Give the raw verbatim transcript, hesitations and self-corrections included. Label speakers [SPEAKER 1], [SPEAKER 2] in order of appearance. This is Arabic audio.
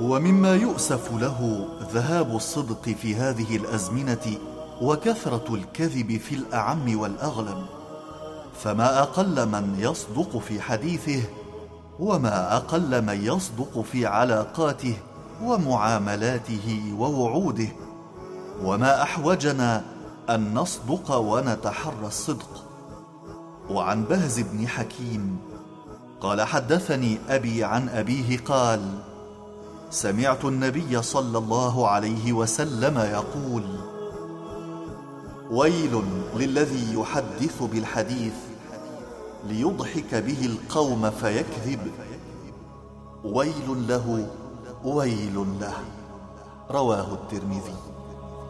[SPEAKER 1] ومما يؤسف له ذهاب الصدق في هذه الأزمنة وكثرة الكذب في الأعم والأغلب، فما أقل من يصدق في حديثه وما أقل من يصدق في علاقاته ومعاملاته ووعوده، وما أحوجنا أن نصدق ونتحرى الصدق. وعن بهز بن حكيم قال: حدثني أبي عن أبيه قال: سمعت النبي صلى الله عليه وسلم يقول: ويل للذي يحدث بالحديث ليضحك به القوم فيكذب، ويل له ويل له. رواه الترمذي.